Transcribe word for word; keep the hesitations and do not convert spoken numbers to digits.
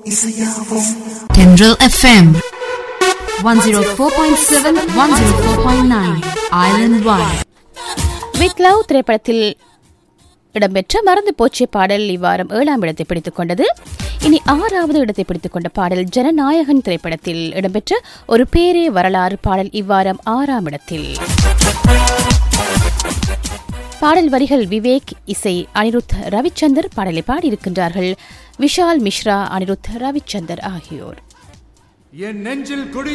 Tendril F M one oh four point seven, one oh four point nine Island Wide. With Love திரைப்படத்தில் இடம்பெற்ற மறந்து போச்சே பாடல் இவ்வாரம் ஏழாம் இடத்தை பிடித்துக் கொண்டது. இனி ஆறாவது இடத்தை பிடித்துக் கொண்ட பாடல் ஜனநாயகன் திரைப்படத்தில் இடம்பெற்ற ஒரு பேரே வரலாறு பாடல் இவ்வாரம் ஆறாம் இடத்தில். பாடல் வரிகள் விவேக், இசை அனிருத் ரவிச்சந்தர். பாடலை பாடியிருக்கின்றார்கள் விஷால் மிஸ்ரா, அனிருத் ரவிச்சந்தர் ஆகியோர்.